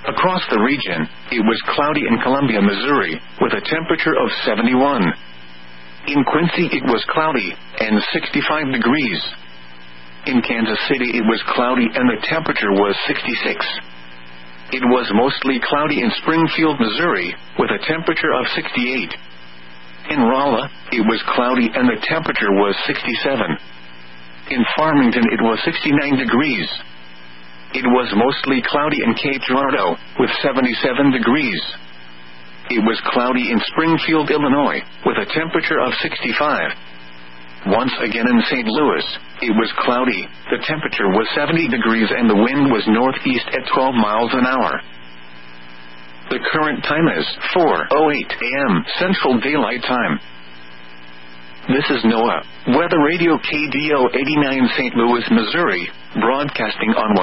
Across the region, it was cloudy in Columbia, Missouri, with a temperature of 71. In Quincy, it was cloudy and 65 degrees. In Kansas City, it was cloudy and the temperature was 66. It was mostly cloudy in Springfield, Missouri, with a temperature of 68. In Rolla, it was cloudy and the temperature was 67. In Farmington, it was 69 degrees. It was mostly cloudy in Cape Girardeau, with 77 degrees. It was cloudy in Springfield, Illinois, with a temperature of 65. Once again in St. Louis, it was cloudy, the temperature was 70 degrees and the wind was northeast at 12 miles an hour. The current time is 4:08 a.m. Central Daylight Time. This is NOAA Weather Radio KDO 89 St. Louis, Missouri, broadcasting on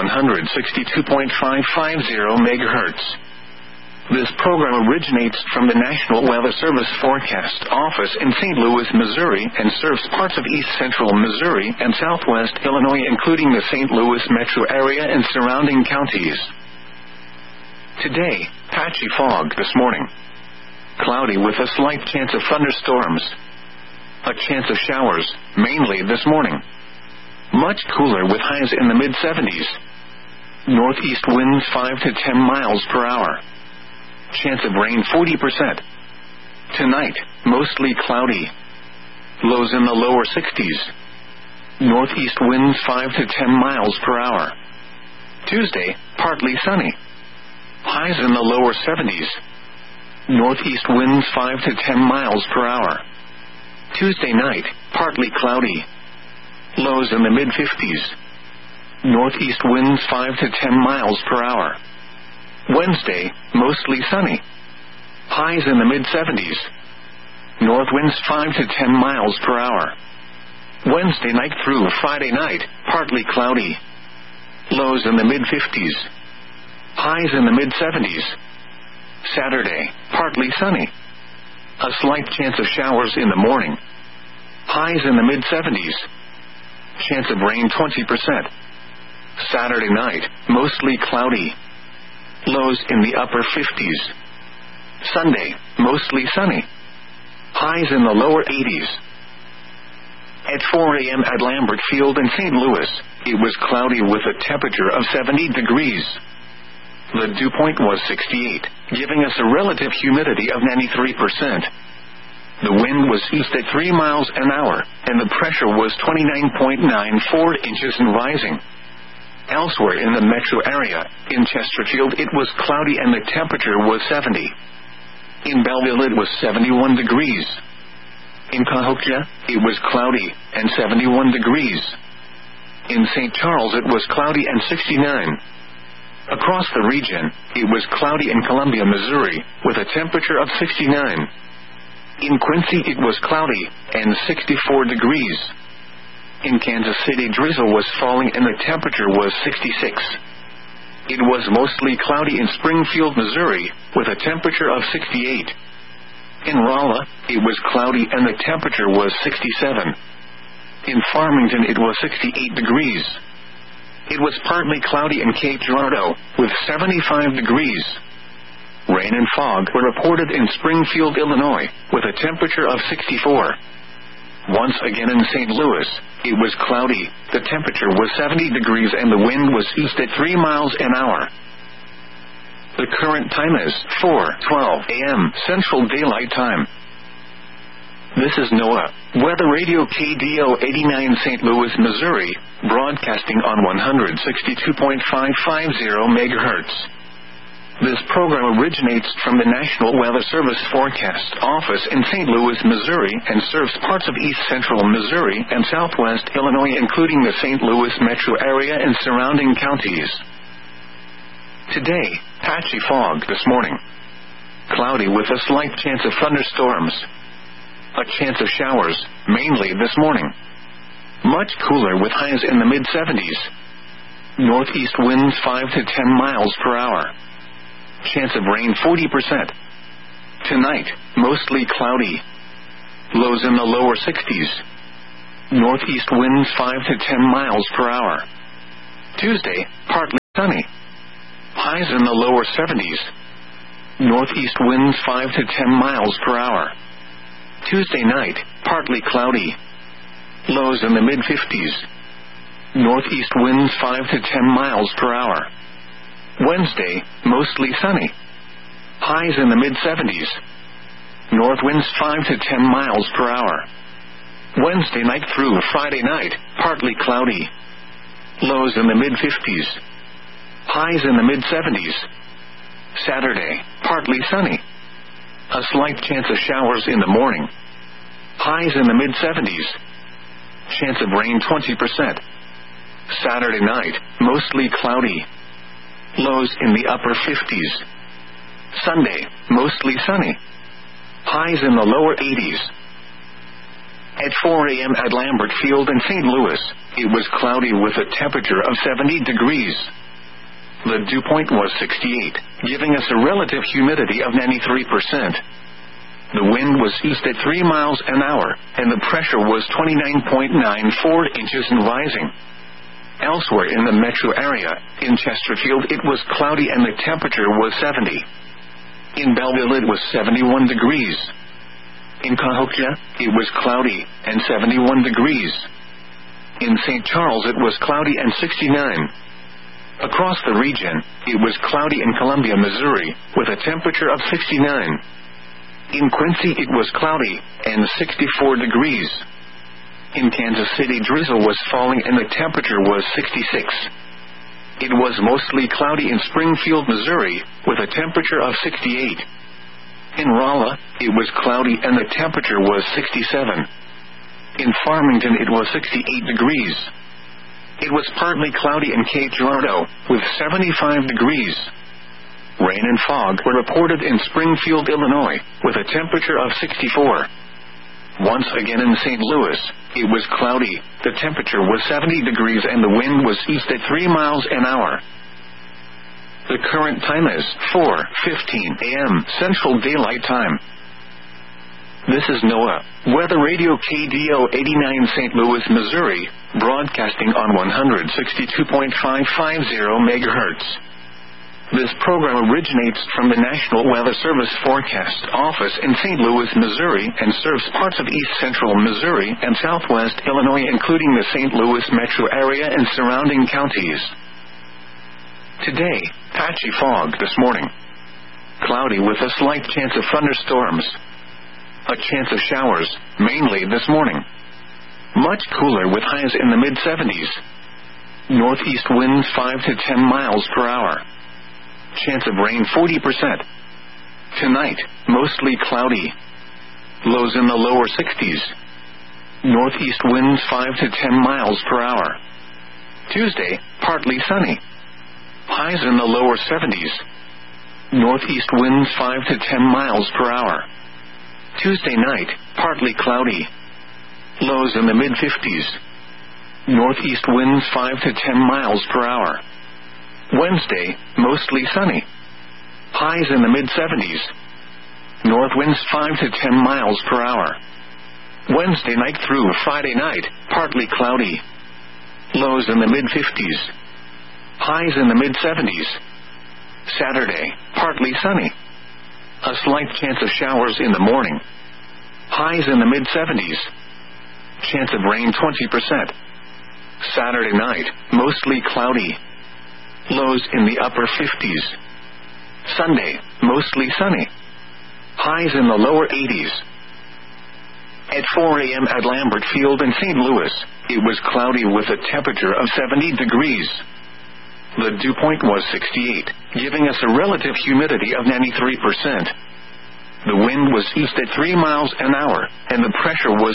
162.550 MHz. This program originates from the National Weather Service Forecast Office in St. Louis, Missouri, and serves parts of east central Missouri and southwest Illinois, including the St. Louis metro area and surrounding counties. Today, patchy fog this morning. Cloudy with a slight chance of thunderstorms. A chance of showers, mainly this morning. Much cooler with highs in the mid-70s. Northeast winds 5 to 10 miles per hour. Chance of rain 40%. Tonight, mostly cloudy. Lows in the lower 60s. Northeast winds 5 to 10 miles per hour. Tuesday, partly sunny. Highs in the lower 70s. Northeast winds 5 to 10 miles per hour. Tuesday night, partly cloudy. Lows in the mid-50s. Northeast winds 5 to 10 miles per hour. Wednesday, mostly sunny. Highs in the mid-70s. North winds 5 to 10 miles per hour. Wednesday night through Friday night, partly cloudy. Lows in the mid-50s. Highs in the mid-70s. Saturday, partly sunny. A slight chance of showers in the morning. Highs in the mid-70s. Chance of rain 20%. Saturday night, mostly cloudy. Lows in the upper 50s. Sunday, mostly sunny. Highs in the lower 80s. At 4 a.m. at Lambert Field in St. Louis, it was cloudy with a temperature of 70 degrees. The dew point was 68, giving us a relative humidity of 93%. The wind was east at 3 miles an hour, and the pressure was 29.94 inches and rising. Elsewhere in the metro area, in Chesterfield, it was cloudy and the temperature was 70. In Belleville, it was 71 degrees. In Cahokia, it was cloudy and 71 degrees. In St. Charles, it was cloudy and 69. Across the region, it was cloudy in Columbia, Missouri, with a temperature of 69. In Quincy, it was cloudy and 64 degrees. In Kansas City, drizzle was falling and the temperature was 66. It was mostly cloudy in Springfield, Missouri, with a temperature of 68. In Rolla, it was cloudy and the temperature was 67. In Farmington, it was 68 degrees. It was partly cloudy in Cape Girardeau, with 75 degrees. Rain and fog were reported in Springfield, Illinois, with a temperature of 64. Once again in St. Louis, it was cloudy, the temperature was 70 degrees and the wind was east at 3 miles an hour. The current time is 4:12 a.m. Central Daylight Time. This is NOAA Weather Radio KDO 89 St. Louis, Missouri, broadcasting on 162.550 MHz. This program originates from the National Weather Service Forecast Office in St. Louis, Missouri, and serves parts of east central Missouri and southwest Illinois, including the St. Louis metro area and surrounding counties. Today, patchy fog this morning. Cloudy with a slight chance of thunderstorms. A chance of showers, mainly this morning. Much cooler with highs in the mid-70s. Northeast winds 5 to 10 miles per hour. Chance of rain 40%. Tonight, mostly cloudy. Lows in the lower 60s. Northeast winds 5 to 10 miles per hour. Tuesday, partly sunny. highs in the lower 70s. Northeast winds 5 to 10 miles per hour. Tuesday night, partly cloudy. Lows in the mid-50s. Northeast winds 5 to 10 miles per hour. Wednesday, mostly sunny. Highs in the mid-70s. North winds 5 to 10 miles per hour. Wednesday night through Friday night, partly cloudy. Lows in the mid-50s. Highs in the mid-70s. Saturday, partly sunny. A slight chance of showers in the morning. Highs in the mid-70s. Chance of rain 20%. Saturday night, mostly cloudy. Lows in the upper 50s. Sunday, mostly sunny. Highs in the lower 80s. At 4 a.m. at Lambert Field in St. Louis, it was cloudy with a temperature of 70 degrees. The dew point was 68, giving us a relative humidity of 93%. The wind was east at 3 miles an hour, and the pressure was 29.94 inches and rising. Elsewhere in the metro area, in Chesterfield it was cloudy and the temperature was 70. In Belleville it was 71 degrees. In Cahokia, it was cloudy and 71 degrees. In St. Charles it was cloudy and 69. Across the region, it was cloudy in Columbia, Missouri, with a temperature of 69. In Quincy it was cloudy and 64 degrees. In Kansas City drizzle was falling and the temperature was 66. It was mostly cloudy in Springfield, Missouri, with a temperature of 68. In Rolla, it was cloudy and the temperature was 67. In Farmington it was 68 degrees. It was partly cloudy in Cape Girardeau, with 75 degrees. Rain and fog were reported in Springfield, Illinois, with a temperature of 64. Once again in St. Louis, it was cloudy, the temperature was 70 degrees and the wind was east at 3 miles an hour. The current time is 4:15 a.m. Central Daylight Time. This is NOAA, Weather Radio KDO 89 St. Louis, Missouri, broadcasting on 162.550 MHz. This program originates from the National Weather Service Forecast Office in St. Louis, Missouri, and serves parts of east central Missouri and southwest Illinois, including the St. Louis metro area and surrounding counties. Today, patchy fog this morning. Cloudy with a slight chance of thunderstorms. A chance of showers, mainly this morning. Much cooler with highs in the mid-70s. Northeast winds 5 to 10 miles per hour. Chance of rain 40%. Tonight, mostly cloudy. Lows in the lower 60s. Northeast winds 5 to 10 miles per hour. Tuesday, partly sunny. Highs in the lower 70s. Northeast winds 5 to 10 miles per hour. Tuesday night, partly cloudy. Lows in the mid-50s. Northeast winds 5 to 10 miles per hour. Wednesday, mostly sunny. Highs in the mid-70s. North winds 5 to 10 miles per hour. Wednesday night through Friday night, partly cloudy. Lows in the mid-50s. Highs in the mid-70s. Saturday, partly sunny. A slight chance of showers in the morning. Highs in the mid-70s. Chance of rain 20%. Saturday night, mostly cloudy. Lows in the upper 50s. Sunday, mostly sunny. Highs in the lower 80s. At 4 a.m. at Lambert Field in St. Louis, it was cloudy with a temperature of 70 degrees. The dew point was 68, giving us a relative humidity of 93%. The wind was east at 3 miles an hour, and the pressure was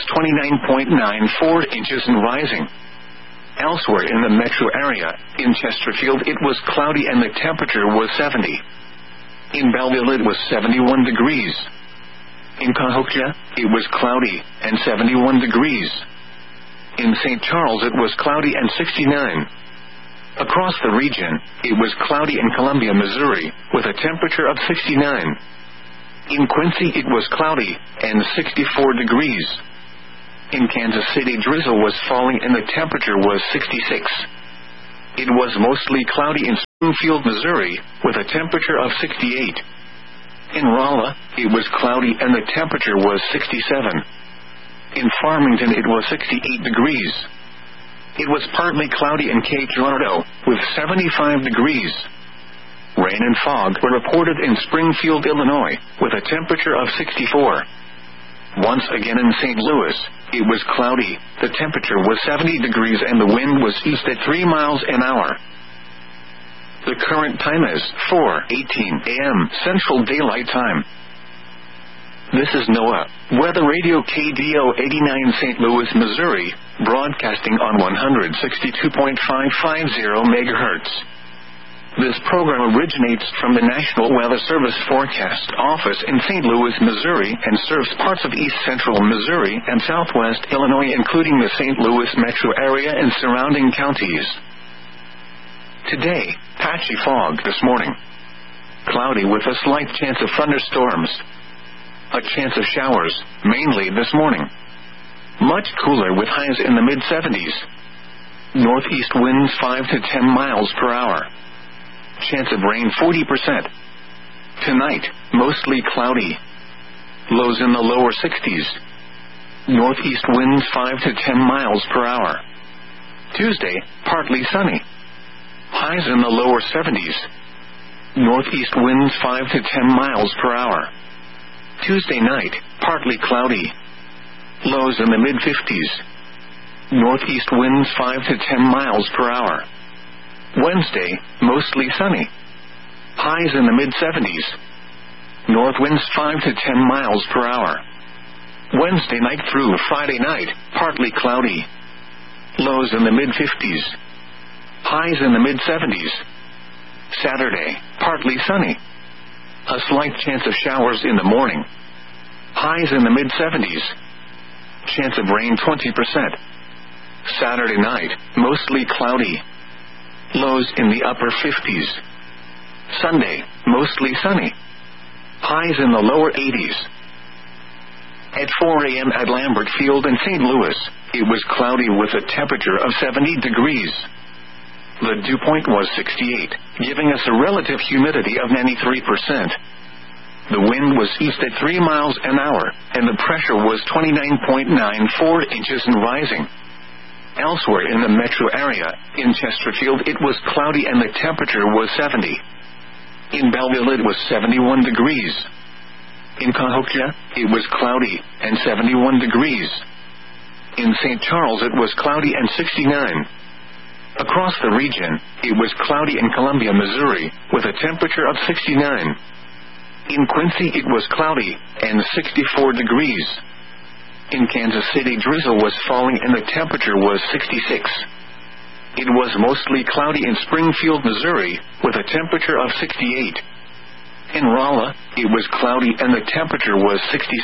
29.94 inches and rising. Elsewhere in the metro area, in Chesterfield it was cloudy and the temperature was 70. In Belleville it was 71 degrees. In Cahokia, it was cloudy and 71 degrees. In St. Charles it was cloudy and 69. Across the region, it was cloudy in Columbia, Missouri, with a temperature of 69. In Quincy it was cloudy and 64 degrees. In Kansas City drizzle was falling and the temperature was 66. It was mostly cloudy in Springfield, Missouri, with a temperature of 68. In Rolla, it was cloudy and the temperature was 67. In Farmington, it was 68 degrees. It was partly cloudy in Cape Girardeau, with 75 degrees. Rain and fog were reported in Springfield, Illinois, with a temperature of 64. Once again in St. Louis, it was cloudy, the temperature was 70 degrees and the wind was east at 3 miles an hour. The current time is 4:18 a.m. Central Daylight Time. This is NOAA Weather Radio KDO 89 St. Louis, Missouri, broadcasting on 162.550 MHz. This program originates from the National Weather Service Forecast Office in St. Louis, Missouri, and serves parts of east central Missouri and southwest Illinois, including the St. Louis metro area and surrounding counties. Today, patchy fog this morning. Cloudy with a slight chance of thunderstorms. A chance of showers, mainly this morning. Much cooler with highs in the mid-70s. Northeast winds 5 to 10 miles per hour. Chance of rain 40%. Tonight, mostly cloudy. Lows in the lower 60s. Northeast winds 5 to 10 miles per hour. Tuesday, partly sunny. Highs in the lower 70s. Northeast winds 5 to 10 miles per hour. Tuesday night, partly cloudy. Lows in the mid-50s. Northeast winds 5 to 10 miles per hour. Wednesday, mostly sunny. Highs in the mid-70s. North winds 5 to 10 miles per hour. Wednesday night through Friday night, partly cloudy. Lows in the mid-50s. Highs in the mid-70s. Saturday, partly sunny. A slight chance of showers in the morning. Highs in the mid-70s. Chance of rain 20%. Saturday night, mostly cloudy. Lows in the upper 50s. Sunday, mostly sunny. Highs in the lower 80s. At 4 a.m. at Lambert Field in St. Louis, it was cloudy with a temperature of 70 degrees. The dew point was 68, giving us a relative humidity of 93%. The wind was east at 3 miles an hour, and the pressure was 29.94 inches and rising. Elsewhere in the metro area, in Chesterfield, it was cloudy and the temperature was 70. In Belleville, it was 71 degrees. In Cahokia, it was cloudy and 71 degrees. In St. Charles, it was cloudy and 69. Across the region, it was cloudy in Columbia, Missouri, with a temperature of 69. In Quincy, it was cloudy and 64 degrees. In Kansas City, drizzle was falling and the temperature was 66. It was mostly cloudy in Springfield, Missouri, with a temperature of 68. In Rolla, it was cloudy and the temperature was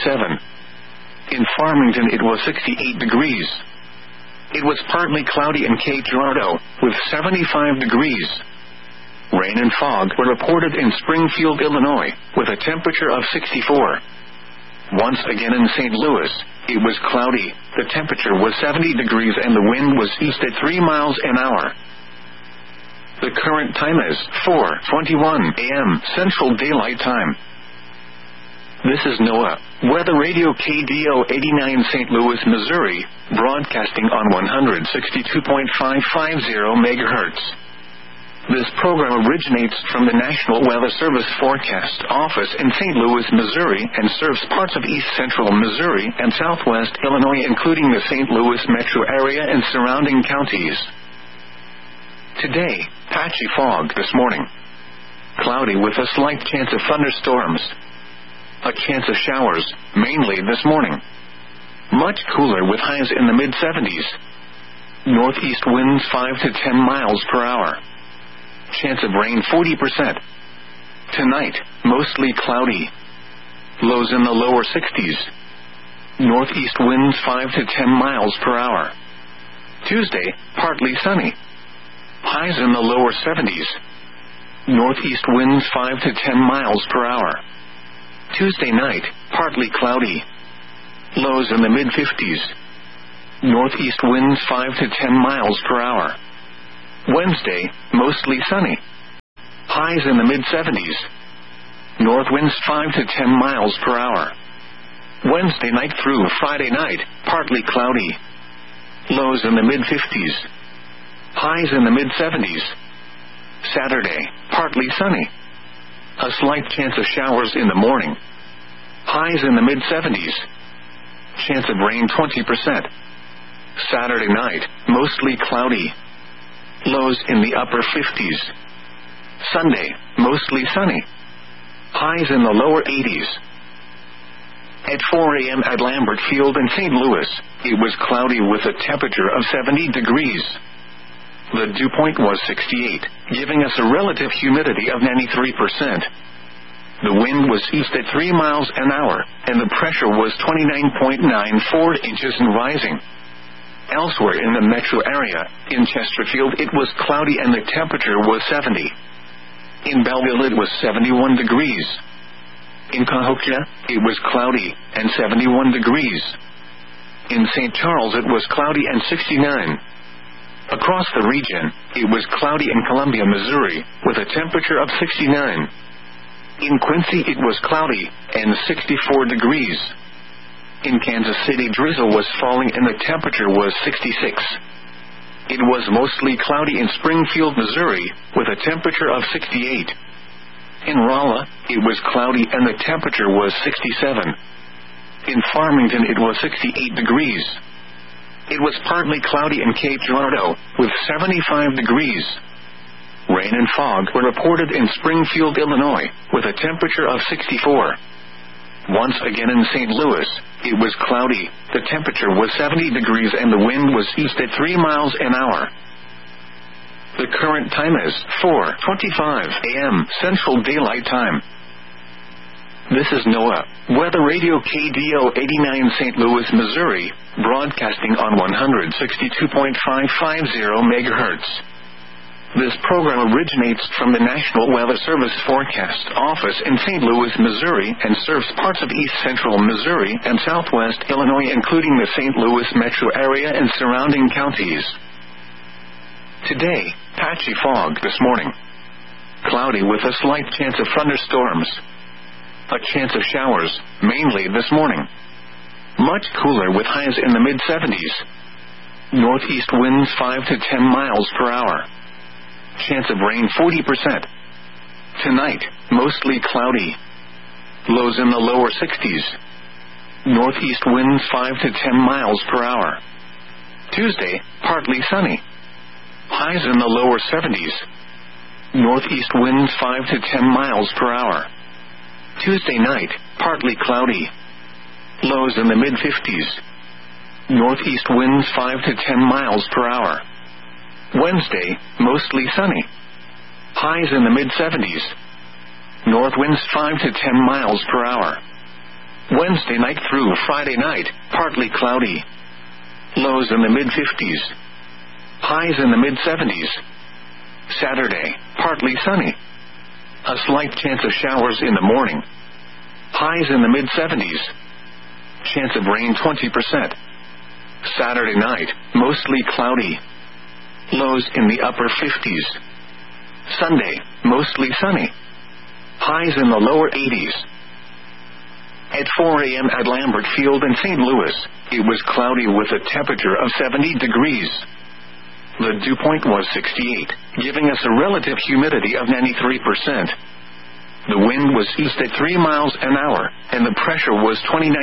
67. In Farmington, it was 68 degrees. It was partly cloudy in Cape Girardeau, with 75 degrees. Rain and fog were reported in Springfield, Illinois, with a temperature of 64. Once again in St. Louis, it was cloudy, the temperature was 70 degrees and the wind was east at 3 miles an hour. The current time is 4:21 a.m. Central Daylight Time. This is NOAA Weather Radio KDO 89 St. Louis, Missouri, broadcasting on 162.550 MHz. This program originates from the National Weather Service Forecast Office in St. Louis, Missouri, and serves parts of east central Missouri and southwest Illinois, including the St. Louis metro area and surrounding counties. Today, patchy fog this morning. Cloudy with a slight chance of thunderstorms. A chance of showers, mainly this morning. Much cooler with highs in the mid-70s. Northeast winds 5 to 10 miles per hour. Chance of rain 40%. Tonight, mostly cloudy. Lows in the lower 60s. Northeast winds 5 to 10 miles per hour. Tuesday, partly sunny. Highs in the lower 70s. Northeast winds 5 to 10 miles per hour. Tuesday night, partly cloudy. Lows in the mid-50s. Northeast winds 5 to 10 miles per hour. Wednesday, mostly sunny. highs in the mid-70s. North winds 5 to 10 miles per hour. Wednesday night through Friday night, partly cloudy. Lows in the mid-50s. Highs in the mid-70s. Saturday, partly sunny. A slight chance of showers in the morning. Highs in the mid-70s. Chance of rain 20%. Saturday night, mostly cloudy. Lows in the upper 50s. Sunday, mostly sunny. Highs in the lower 80s. At 4 a.m. at Lambert Field in St. Louis, it was cloudy with a temperature of 70 degrees. The dew point was 68, giving us a relative humidity of 93%. The wind was east at 3 miles an hour, and the pressure was 29.94 inches and rising. Elsewhere in the metro area, in Chesterfield it was cloudy and the temperature was 70. In Belleville it was 71 degrees. In Cahokia, it was cloudy and 71 degrees. In St. Charles it was cloudy and 69. Across the region, it was cloudy in Columbia, Missouri, with a temperature of 69. In Quincy it was cloudy and 64 degrees. In Kansas City drizzle was falling and the temperature was 66. It was mostly cloudy in Springfield, Missouri, with a temperature of 68. In Rolla, it was cloudy and the temperature was 67. In Farmington it was 68 degrees. It was partly cloudy in Cape Girardeau, with 75 degrees. Rain and fog were reported in Springfield, Illinois, with a temperature of 64. Once again in St. Louis, it was cloudy, the temperature was 70 degrees and the wind was east at 3 miles an hour. The current time is 4:25 a.m. Central Daylight Time. This is NOAA, Weather Radio KDO 89 St. Louis, Missouri, broadcasting on 162.550 MHz. This program originates from the National Weather Service Forecast Office in St. Louis, Missouri, and serves parts of east central Missouri and southwest Illinois, including the St. Louis metro area and surrounding counties. Today, patchy fog this morning. Cloudy with a slight chance of thunderstorms. A chance of showers, mainly this morning. Much cooler with highs in the mid-70s. Northeast winds 5 to 10 miles per hour. Chance of rain 40%. Tonight, mostly cloudy. Lows in the lower 60s. Northeast winds 5 to 10 miles per hour. Tuesday, partly sunny. Highs in the lower 70s. Northeast winds 5 to 10 miles per hour. Tuesday night, partly cloudy. Lows in the mid-50s. Northeast winds 5 to 10 miles per hour. Wednesday, mostly sunny. Highs in the mid-70s. North winds 5 to 10 miles per hour. Wednesday night through Friday night, partly cloudy. Lows in the mid-50s. Highs in the mid-70s. Saturday, partly sunny. A slight chance of showers in the morning. Highs in the mid-70s. Chance of rain 20%. Saturday night, mostly cloudy. Lows in the upper 50s. Sunday, mostly sunny. Highs in the lower 80s. At 4 a.m. at Lambert Field in St. Louis, it was cloudy with a temperature of 70 degrees. The dew point was 68, giving us a relative humidity of 93%. The wind was east at 3 miles an hour, and the pressure was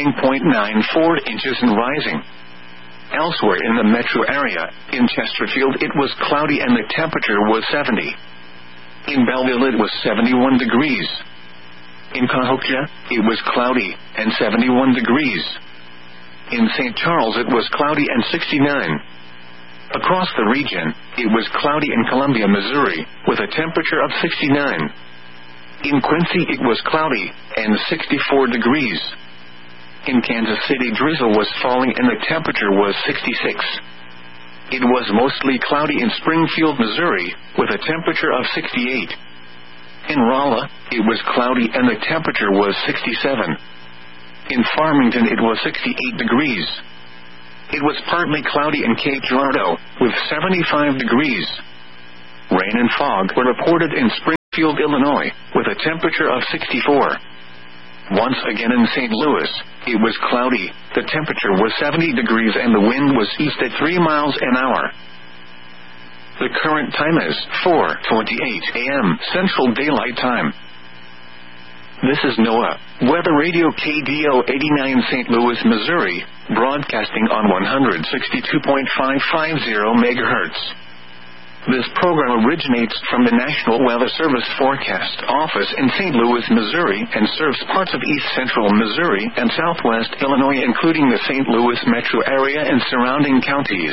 29.94 inches and rising. Elsewhere in the metro area, in Chesterfield it was cloudy and the temperature was 70. In Belleville it was 71 degrees. In Cahokia, it was cloudy and 71 degrees. In St. Charles it was cloudy and 69. Across the region, it was cloudy in Columbia, Missouri, with a temperature of 69. In Quincy it was cloudy and 64 degrees. In Kansas City drizzle was falling and the temperature was 66. It was mostly cloudy in Springfield, Missouri, with a temperature of 68. In Rolla, it was cloudy and the temperature was 67. In Farmington it was 68 degrees. It was partly cloudy in Cape Girardeau, with 75 degrees. Rain and fog were reported in Springfield. Chesterfield, Illinois, with a temperature of 64. Once again in St. Louis, it was cloudy, the temperature was 70 degrees and the wind was east at 3 miles an hour. The current time is 4:28 a.m. Central Daylight Time. This is NOAA Weather Radio KDO 89 St. Louis, Missouri, broadcasting on 162.550 MHz. This program originates from the National Weather Service Forecast Office in St. Louis, Missouri, and serves parts of east central Missouri and southwest Illinois, including the St. Louis metro area and surrounding counties.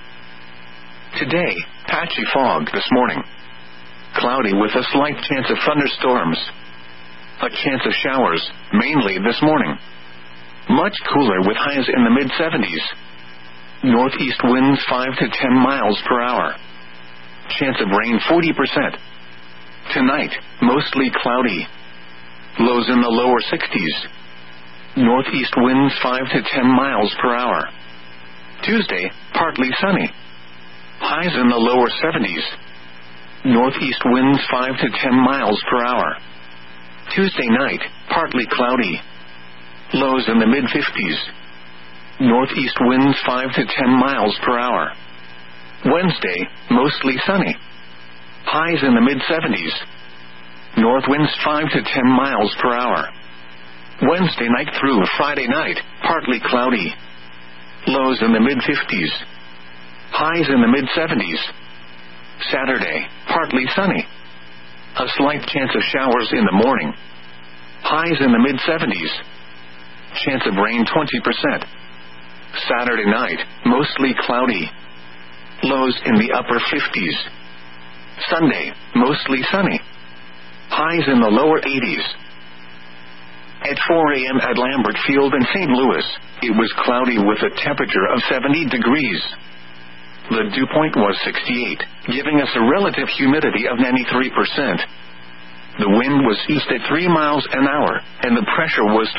Today, patchy fog this morning. Cloudy with a slight chance of thunderstorms. A chance of showers, mainly this morning. Much cooler with highs in the mid-70s. Northeast winds 5 to 10 miles per hour. Chance of rain 40%. Tonight, mostly cloudy. Lows in the lower 60s. Northeast winds 5 to 10 miles per hour. Tuesday, partly sunny. Highs in the lower 70s. Northeast winds 5 to 10 miles per hour. Tuesday night, partly cloudy. Lows in the mid-50s. Northeast winds 5 to 10 miles per hour. Wednesday, mostly sunny. Highs in the mid-70s. North winds 5 to 10 miles per hour. Wednesday night through Friday night, partly cloudy. Lows in the mid-50s. Highs in the mid-70s. Saturday, partly sunny. A slight chance of showers in the morning. Highs in the mid-70s. Chance of rain 20%. Saturday night, mostly cloudy. Lows in the upper 50s. Sunday, mostly sunny. Highs in the lower 80s. At 4 a.m. at Lambert Field in St. Louis, it was cloudy with a temperature of 70 degrees. The dew point was 68, giving us a relative humidity of 93%. The wind was east at 3 miles an hour, and the pressure was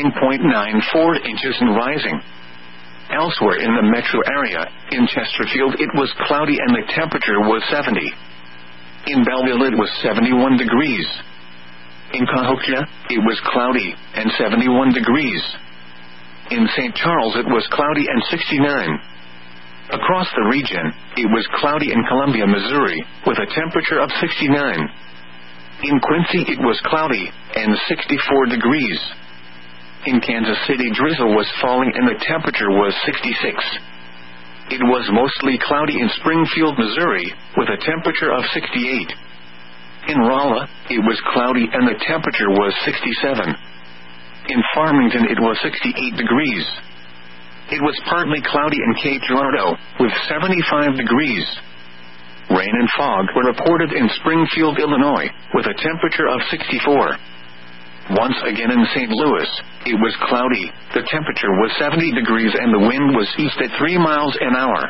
29.94 inches and rising. Elsewhere in the metro area, in Chesterfield, it was cloudy and the temperature was 70. In Belleville, it was 71 degrees. In Cahokia, it was cloudy and 71 degrees. In St. Charles, it was cloudy and 69. Across the region, it was cloudy in Columbia, Missouri, with a temperature of 69. In Quincy, it was cloudy and 64 degrees. In Kansas City, drizzle was falling and the temperature was 66. It was mostly cloudy in Springfield, Missouri, with a temperature of 68. In Rolla, it was cloudy and the temperature was 67. In Farmington, it was 68 degrees. It was partly cloudy in Cape Girardeau, with 75 degrees. Rain and fog were reported in Springfield, Illinois, with a temperature of 64. Once again in St. Louis, it was cloudy, the temperature was 70 degrees and the wind was east at 3 miles an hour.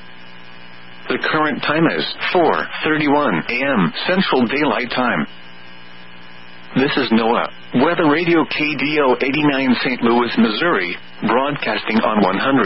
The current time is 4:31 a.m. Central Daylight Time. This is NOAA Weather Radio KDO 89 St. Louis, Missouri, broadcasting on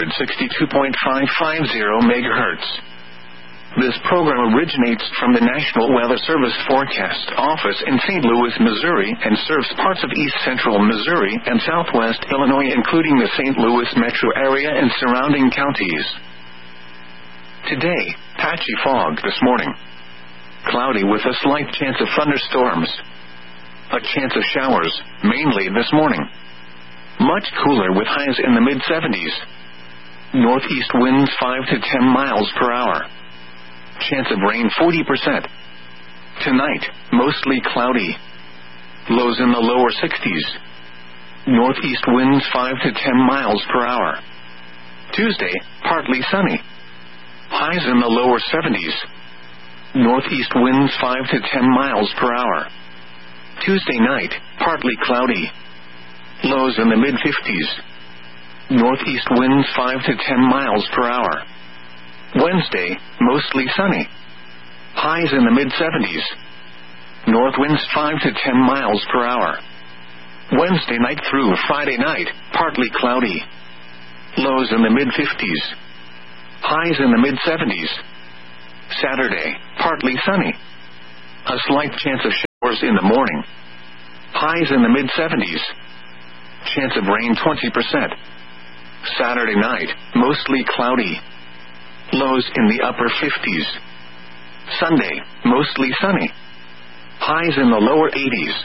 162.550 MHz. This program originates from the National Weather Service Forecast Office in St. Louis, Missouri, and serves parts of east central Missouri and southwest Illinois, including the St. Louis metro area and surrounding counties. Today, patchy fog this morning. Cloudy with a slight chance of thunderstorms. A chance of showers, mainly this morning. Much cooler with highs in the mid-70s. Northeast winds 5 to 10 miles per hour. Chance of rain 40%. Tonight, mostly cloudy. Lows in the lower 60s. Northeast winds 5 to 10 miles per hour. Tuesday, partly sunny. Highs in the lower 70s. Northeast winds 5 to 10 miles per hour. Tuesday night, partly cloudy. Lows in the mid-50s. Northeast winds 5 to 10 miles per hour. Wednesday, mostly sunny. Highs in the mid-70s. North winds 5 to 10 miles per hour. Wednesday night through Friday night, partly cloudy. Lows in the mid-50s. Highs in the mid-70s. Saturday, partly sunny. A slight chance of Hours in the morning. Highs in the mid-70s. Chance of rain 20%. Saturday night, mostly cloudy. Lows in the upper 50s. Sunday, mostly sunny. Highs in the lower 80s.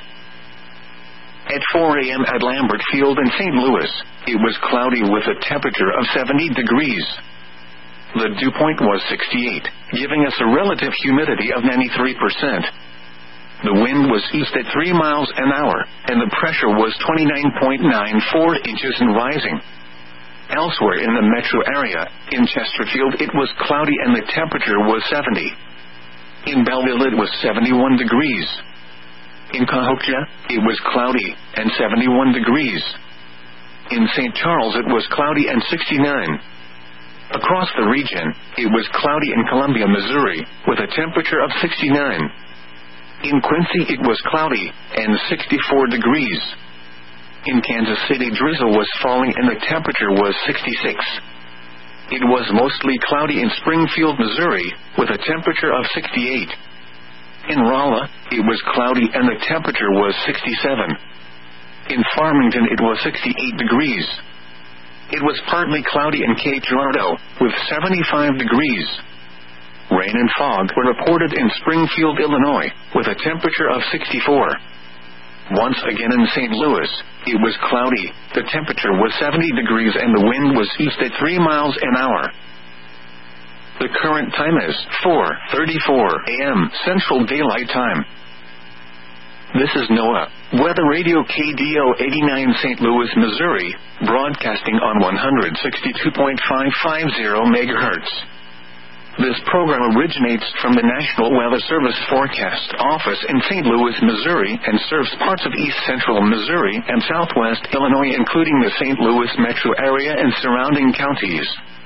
At 4 a.m. at Lambert Field in St. Louis, it was cloudy with a temperature of 70 degrees. The dew point was 68, giving us a relative humidity of 93%. The wind was east at 3 miles an hour, and the pressure was 29.94 inches and rising. Elsewhere in the metro area, in Chesterfield it was cloudy and the temperature was 70. In Belleville it was 71 degrees. In Cahokia, it was cloudy and 71 degrees. In St. Charles it was cloudy and 69. Across the region, it was cloudy in Columbia, Missouri, with a temperature of 69. In Quincy it was cloudy and 64 degrees. In Kansas City drizzle was falling and the temperature was 66. It was mostly cloudy in Springfield, Missouri, with a temperature of 68. In Rolla, it was cloudy and the temperature was 67. In Farmington it was 68 degrees. It was partly cloudy in Cape Girardeau, with 75 degrees. Rain and fog were reported in Springfield, Illinois, with a temperature of 64. Once again in St. Louis, it was cloudy, the temperature was 70 degrees and the wind was east at 3 miles an hour. The current time is 4:34 a.m. Central Daylight Time. This is NOAA Weather Radio KDO 89 St. Louis, Missouri, broadcasting on 162.550 MHz. This program originates from the National Weather Service Forecast Office in St. Louis, Missouri, and serves parts of east central Missouri and southwest Illinois, including the St. Louis metro area and surrounding counties.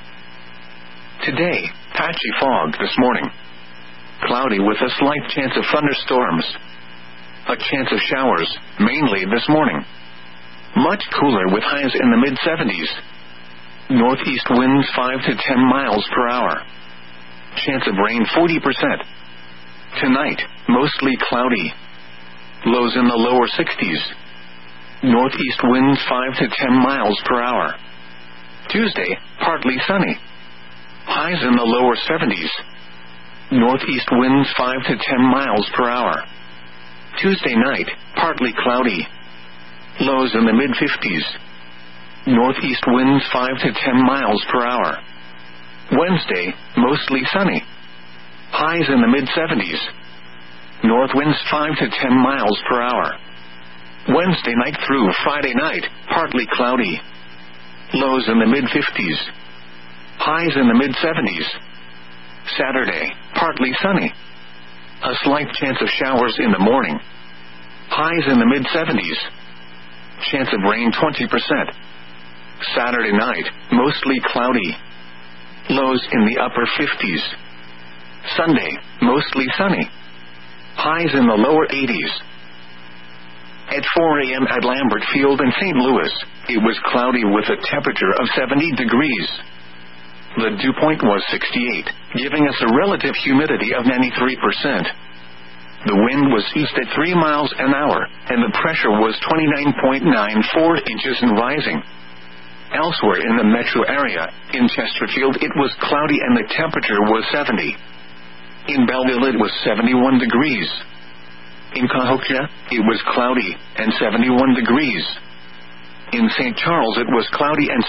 Today, patchy fog this morning. Cloudy with a slight chance of thunderstorms. A chance of showers, mainly this morning. Much cooler with highs in the mid-70s. Northeast winds 5 to 10 miles per hour. Chance of rain 40%. Tonight, mostly cloudy. Lows in the lower 60s. Northeast winds 5 to 10 miles per hour. Tuesday, partly sunny. Highs in the lower 70s. Northeast winds 5 to 10 miles per hour. Tuesday night, partly cloudy. Lows in the mid-50s. Northeast winds 5 to 10 miles per hour. Wednesday, mostly sunny. Highs in the mid-70s. North winds 5 to 10 miles per hour. Wednesday night through Friday night, partly cloudy. Lows in the mid-50s. Highs in the mid-70s. Saturday, partly sunny. A slight chance of showers in the morning. Highs in the mid-70s. Chance of rain 20%. Saturday night, mostly cloudy. Lows in the upper 50s. Sunday, mostly sunny. Highs in the lower 80s. At 4 a.m. at Lambert Field in St. Louis, it was cloudy with a temperature of 70 degrees. The dew point was 68, giving us a relative humidity of 93%. The wind was east at 3 miles an hour, and the pressure was 29.94 inches and rising. Elsewhere in the metro area, in Chesterfield it was cloudy and the temperature was 70. In Belleville it was 71 degrees. In Cahokia, it was cloudy and 71 degrees. In St. Charles it was cloudy and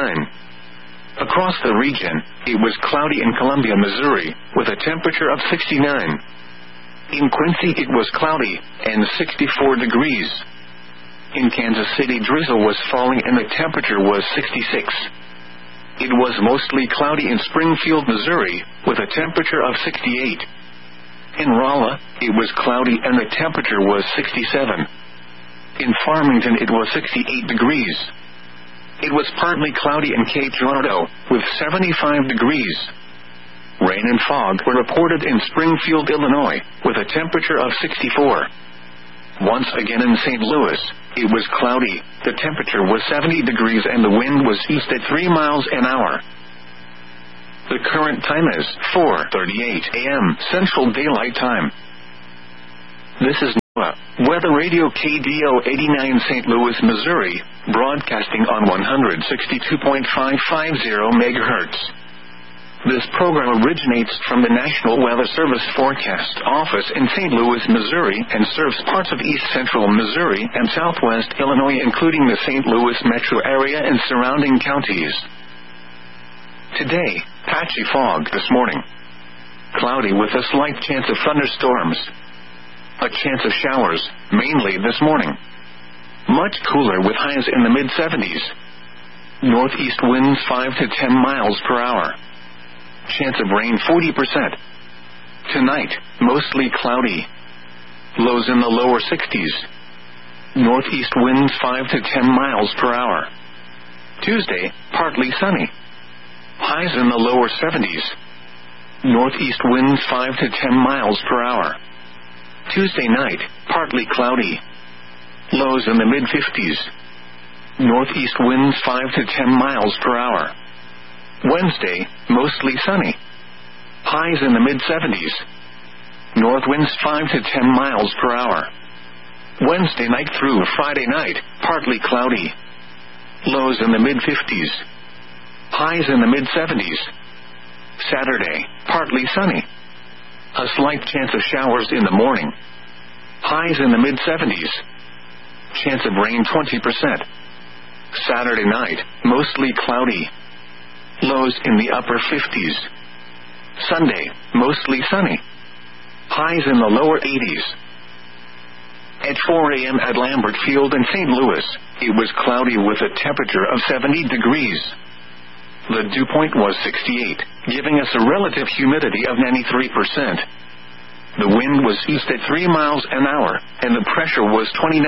69. Across the region, it was cloudy in Columbia, Missouri, with a temperature of 69. In Quincy it was cloudy and 64 degrees. In Kansas City drizzle was falling and the temperature was 66. It was mostly cloudy in Springfield, Missouri, with a temperature of 68. In Rolla, it was cloudy and the temperature was 67. In Farmington it was 68 degrees. It was partly cloudy in Cape Girardeau, with 75 degrees. Rain and fog were reported in Springfield, Illinois, with a temperature of 64. Once again in St. Louis, it was cloudy, the temperature was 70 degrees and the wind was east at 3 miles an hour. The current time is 4:38 a.m. Central Daylight Time. This is Weather Radio KDO 89 St. Louis, Missouri, broadcasting on 162.550 MHz. This program originates from the National Weather Service Forecast Office in St. Louis, Missouri, and serves parts of east central Missouri and southwest Illinois, including the St. Louis metro area and surrounding counties. Today, patchy fog this morning. Cloudy with a slight chance of thunderstorms. A chance of showers, mainly this morning. Much cooler with highs in the mid-70s. Northeast winds 5 to 10 miles per hour. Chance of rain 40%. Tonight, mostly cloudy. Lows in the lower 60s. Northeast winds 5 to 10 miles per hour. Tuesday, partly sunny. Highs in the lower 70s. Northeast winds 5 to 10 miles per hour. Tuesday night, partly cloudy. Lows in the mid-50s. Northeast winds 5 to 10 miles per hour. Wednesday, mostly sunny. Highs in the mid-70s. North winds 5 to 10 miles per hour. Wednesday night through Friday night, partly cloudy. Lows in the mid-50s. Highs in the mid-70s. Saturday, partly sunny. A slight chance of showers in the morning. Highs in the mid-70s. Chance of rain 20%. Saturday night, mostly cloudy. Lows in the upper 50s. Sunday, mostly sunny. Highs in the lower 80s. At 4 a.m. at Lambert Field in St. Louis, it was cloudy with a temperature of 70 degrees. The dew point was 68, giving us a relative humidity of 93%. The wind was east at 3 miles an hour, and the pressure was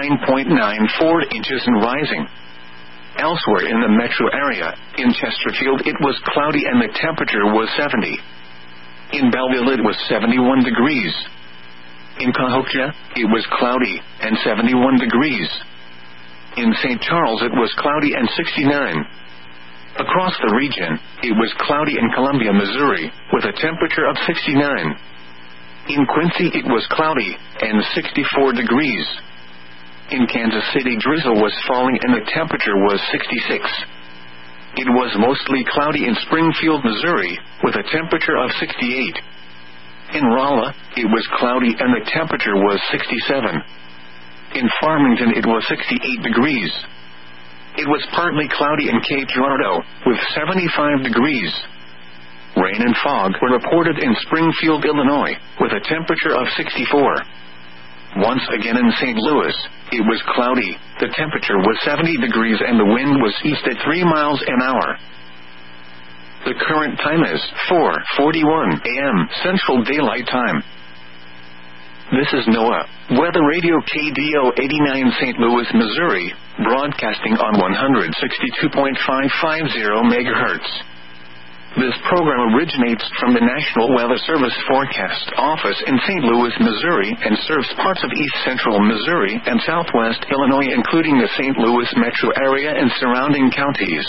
29.94 inches and rising. Elsewhere in the metro area, in Chesterfield it was cloudy and the temperature was 70. In Belleville it was 71 degrees. In Cahokia, it was cloudy and 71 degrees. In St. Charles it was cloudy and 69. Across the region, it was cloudy in Columbia, Missouri, with a temperature of 69. In Quincy it was cloudy and 64 degrees. In Kansas City drizzle was falling and the temperature was 66. It was mostly cloudy in Springfield, Missouri, with a temperature of 68. In Rolla, it was cloudy and the temperature was 67. In Farmington it was 68 degrees. It was partly cloudy in Cape Girardeau, with 75 degrees. Rain and fog were reported in Springfield, Illinois, with a temperature of 64. Once again in St. Louis, it was cloudy, the temperature was 70 degrees and the wind was east at 3 miles an hour. The current time is 4:41 a.m. Central Daylight Time. This is NOAA, Weather Radio KDO 89 St. Louis, Missouri, broadcasting on 162.550 MHz. This program originates from the National Weather Service Forecast Office in St. Louis, Missouri, and serves parts of east central Missouri and southwest Illinois, including the St. Louis metro area and surrounding counties.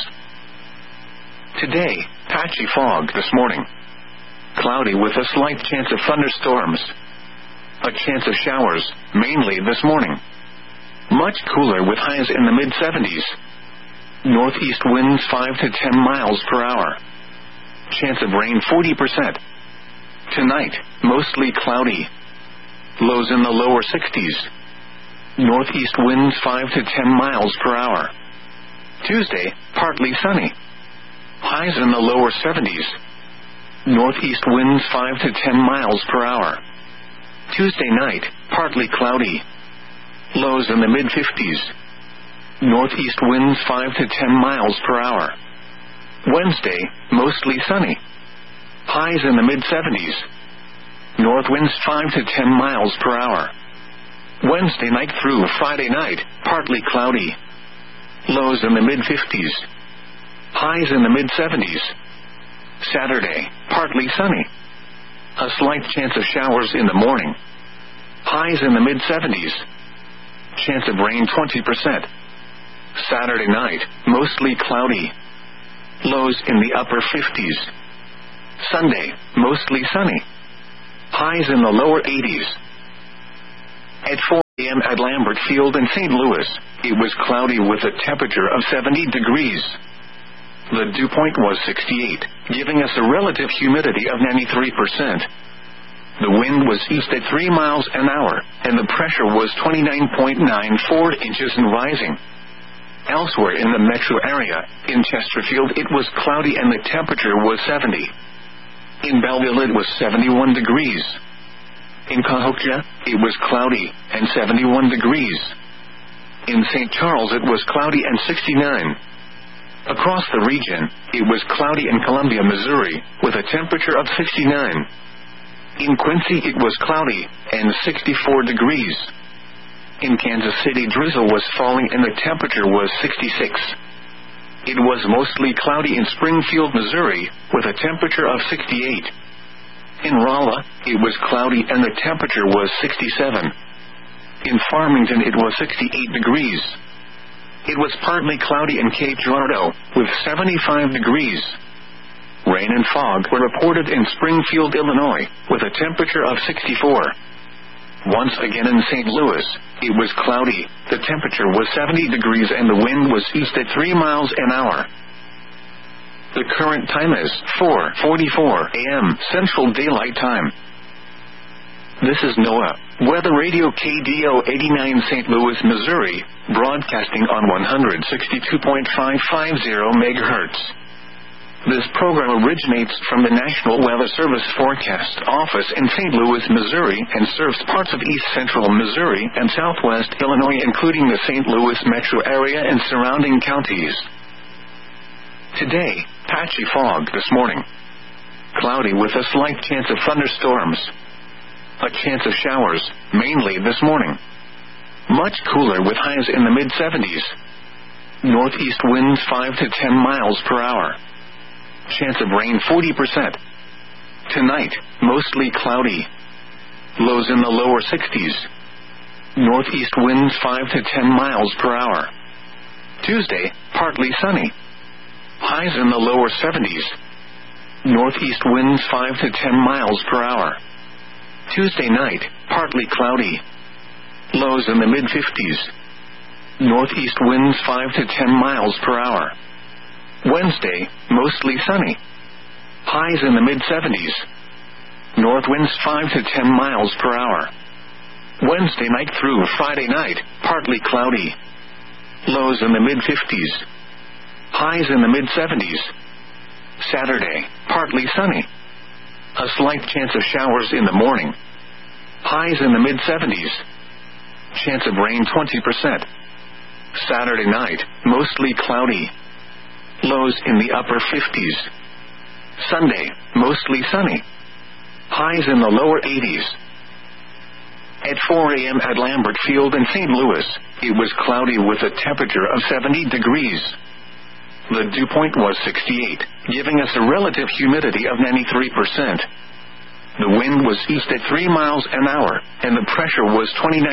Today, patchy fog this morning. Cloudy with a slight chance of thunderstorms. A chance of showers, mainly this morning. Much cooler with highs in the mid-70s. Northeast winds 5 to 10 miles per hour. Chance of rain 40%. Tonight, mostly cloudy. Lows in the lower 60s. Northeast winds 5 to 10 miles per hour. Tuesday, partly sunny. Highs in the lower 70s. Northeast winds 5 to 10 miles per hour. Tuesday night, partly cloudy. Lows in the mid-50s. Northeast winds 5 to 10 miles per hour. Wednesday, mostly sunny. Highs in the mid-70s. North winds 5 to 10 miles per hour. Wednesday night through Friday night, partly cloudy. Lows in the mid-50s. Highs in the mid-70s. Saturday, partly sunny. A slight chance of showers in the morning. Highs in the mid-70s. Chance of rain 20%. Saturday night, mostly cloudy. Lows in the upper 50s. Sunday, mostly sunny. Highs in the lower 80s. At 4 a.m. at Lambert Field in St. Louis, it was cloudy with a temperature of 70 degrees. The dew point was 68, giving us a relative humidity of 93%. The wind was east at 3 miles an hour, and the pressure was 29.94 inches and rising. Elsewhere in the metro area, in Chesterfield it was cloudy and the temperature was 70. In Belleville it was 71 degrees. In Cahokia, it was cloudy and 71 degrees. In St. Charles it was cloudy and 69. Across the region, it was cloudy in Columbia, Missouri, with a temperature of 69. In Quincy it was cloudy and 64 degrees. In Kansas City drizzle was falling and the temperature was 66. It was mostly cloudy in Springfield, Missouri, with a temperature of 68. In Rolla, it was cloudy and the temperature was 67. In Farmington it was 68 degrees. It was partly cloudy in Cape Girardeau, with 75 degrees. Rain and fog were reported in Springfield, Illinois, with a temperature of 64. Once again in St. Louis, it was cloudy, the temperature was 70 degrees and the wind was east at 3 miles an hour. The current time is 4:44 a.m. Central Daylight Time. This is NOAA, Weather Radio KDO 89 St. Louis, Missouri, broadcasting on 162.550 MHz. This program originates from the National Weather Service Forecast Office in St. Louis, Missouri, and serves parts of east central Missouri and southwest Illinois, including the St. Louis metro area and surrounding counties. Today, patchy fog this morning. Cloudy with a slight chance of thunderstorms. A chance of showers, mainly this morning. Much cooler with highs in the mid-70s. Northeast winds 5 to 10 miles per hour. Chance of rain 40%. Tonight, mostly cloudy. Lows in the lower 60s. Northeast winds 5 to 10 miles per hour. Tuesday, partly sunny. Highs in the lower 70s. Northeast winds 5 to 10 miles per hour. Tuesday night, partly cloudy. Lows in the mid-50s. Northeast winds 5 to 10 miles per hour. Wednesday, mostly sunny. Highs in the mid-70s. North winds 5 to 10 miles per hour. Wednesday night through Friday night, partly cloudy. Lows in the mid-50s. Highs in the mid-70s. Saturday, partly sunny. A slight chance of showers in the morning. Highs in the mid-70s. Chance of rain 20%. Saturday night, mostly cloudy. Lows in the upper 50s. Sunday, mostly sunny. Highs in the lower 80s. At 4 a.m. at Lambert Field in St. Louis, it was cloudy with a temperature of 70 degrees. The dew point was 68, giving us a relative humidity of 93%. The wind was east at 3 miles an hour, and the pressure was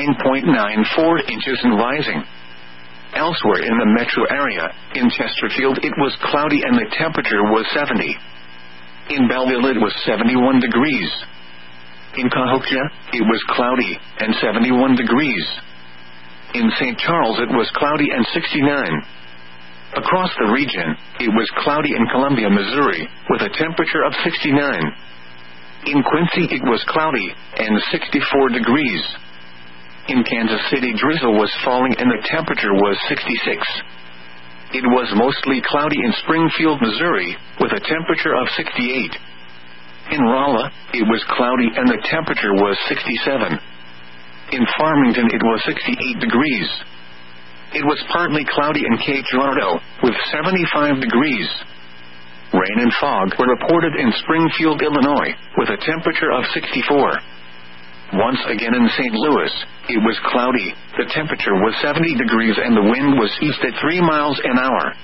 29.94 inches and rising. Elsewhere in the metro area, in Chesterfield it was cloudy and the temperature was 70. In Belleville it was 71 degrees. In Cahokia, it was cloudy and 71 degrees. In St. Charles it was cloudy and 69. Across the region, it was cloudy in Columbia, Missouri, with a temperature of 69. In Quincy it was cloudy and 64 degrees. In Kansas City drizzle was falling and the temperature was 66. It was mostly cloudy in Springfield, Missouri, with a temperature of 68. In Rolla, it was cloudy and the temperature was 67. In Farmington it was 68 degrees. It was partly cloudy in Cape Girardeau, with 75 degrees. Rain and fog were reported in Springfield, Illinois, with a temperature of 64. Once again in St. Louis, it was cloudy, the temperature was 70 degrees and the wind was east at 3 miles an hour.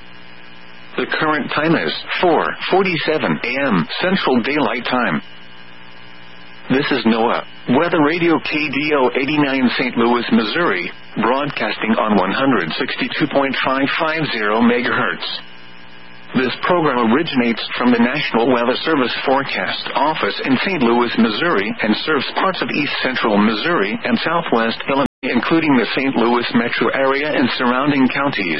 The current time is 4:47 a.m. Central Daylight Time. This is NOAA, Weather Radio KDO 89 St. Louis, Missouri, broadcasting on 162.550 MHz. This program originates from the National Weather Service Forecast Office in St. Louis, Missouri, and serves parts of east central Missouri and southwest Illinois. including the St. Louis metro area and surrounding counties.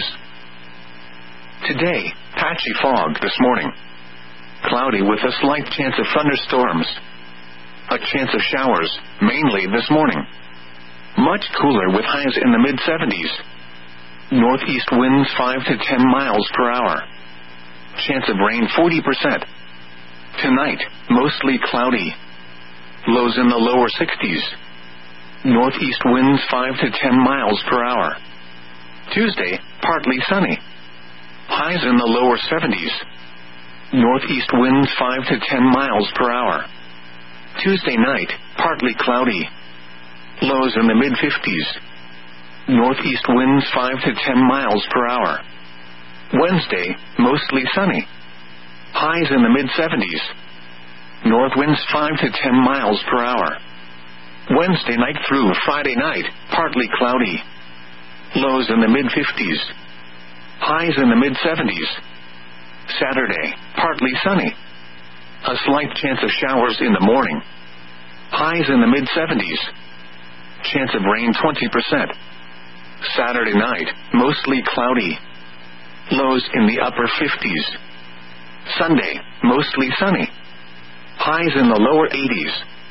Today, patchy fog this morning. Cloudy with a slight chance of thunderstorms. A chance of showers, mainly this morning. Much cooler with highs in the mid-70s. Northeast winds 5 to 10 miles per hour. Chance of rain 40%. Tonight, mostly cloudy. Lows in the lower 60s. Northeast winds 5 to 10 miles per hour. Tuesday, partly sunny. Highs in the lower 70s. Northeast winds 5 to 10 miles per hour. Tuesday night, partly cloudy. Lows in the mid-50s. Northeast winds 5 to 10 miles per hour. Wednesday, mostly sunny. Highs in the mid-70s. North winds 5 to 10 miles per hour. Wednesday night through Friday night, partly cloudy. Lows in the mid-50s. Highs in the mid-70s. Saturday, partly sunny. A slight chance of showers in the morning. Highs in the mid-70s. Chance of rain 20%. Saturday night, mostly cloudy. Lows in the upper 50s. Sunday, mostly sunny. Highs in the lower 80s.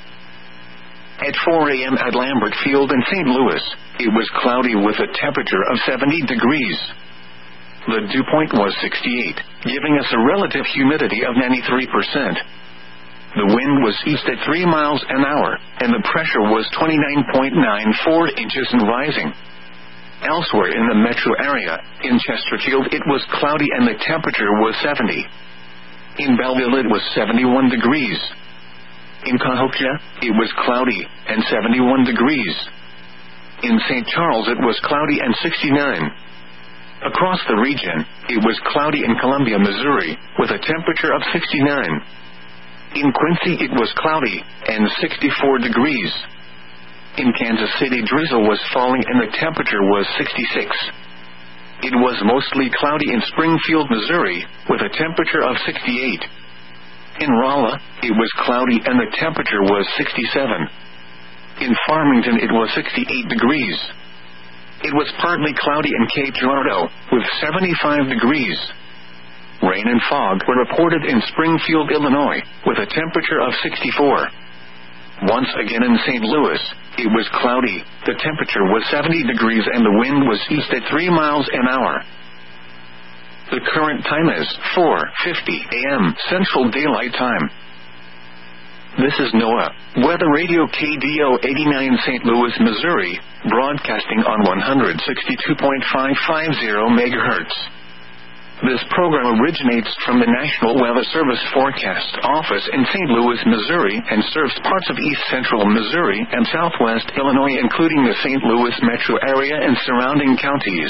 At 4 a.m. at Lambert Field in St. Louis, it was cloudy with a temperature of 70 degrees. The dew point was 68, giving us a relative humidity of 93%. The wind was east at 3 miles an hour, and the pressure was 29.94 inches and rising. Elsewhere in the metro area, in Chesterfield it was cloudy and the temperature was 70. In Belleville it was 71 degrees. In Cahokia, it was cloudy and 71 degrees. In St. Charles it was cloudy and 69. Across the region, it was cloudy in Columbia, Missouri, with a temperature of 69. In Quincy it was cloudy and 64 degrees. In Kansas City drizzle was falling and the temperature was 66. It was mostly cloudy in Springfield, Missouri, with a temperature of 68. In Rolla, it was cloudy and the temperature was 67. In Farmington it was 68 degrees. It was partly cloudy in Cape Girardeau, with 75 degrees. Rain and fog were reported in Springfield, Illinois, with a temperature of 64. Once again in St. Louis, it was cloudy, the temperature was 70 degrees and the wind was east at 3 miles an hour. The current time is 4:50 a.m. Central Daylight Time. This is NOAA, Weather Radio KDO 89 St. Louis, Missouri, broadcasting on 162.550 MHz. This program originates from the National Weather Service Forecast Office in St. Louis, Missouri, and serves parts of east central Missouri and southwest Illinois, including the St. Louis metro area and surrounding counties.